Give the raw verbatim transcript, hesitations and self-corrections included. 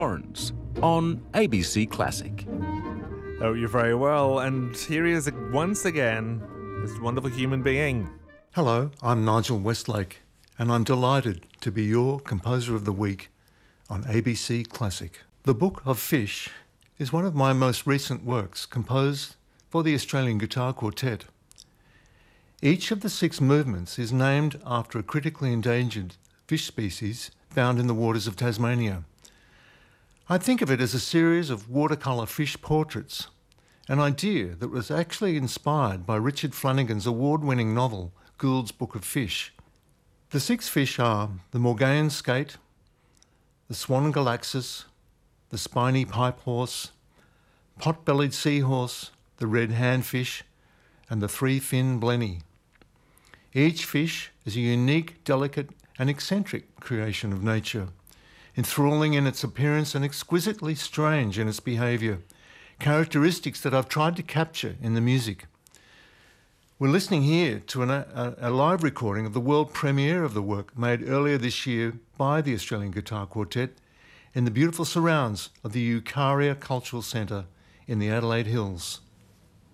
Lawrence on A B C Classic. Oh, you're very well, and here he is once again, this wonderful human being. Hello, I'm Nigel Westlake, and I'm delighted to be your Composer of the Week on A B C Classic. The Book of Fish is one of my most recent works, composed for the Australian Guitar Quartet. Each of the six movements is named after a critically endangered fish species found in the waters of Tasmania. I think of it as a series of watercolour fish portraits, an idea that was actually inspired by Richard Flanagan's award-winning novel, Gould's Book of Fish. The six fish are the Morgaon skate, the swan galaxus, the spiny pipe horse, pot-bellied seahorse, the red handfish, and the three-fin blenny. Each fish is a unique, delicate, and eccentric creation of nature, enthralling in its appearance and exquisitely strange in its behaviour, characteristics that I've tried to capture in the music. We're listening here to an, a, a live recording of the world premiere of the work made earlier this year by the Australian Guitar Quartet in the beautiful surrounds of the Eucharia Cultural Centre in the Adelaide Hills.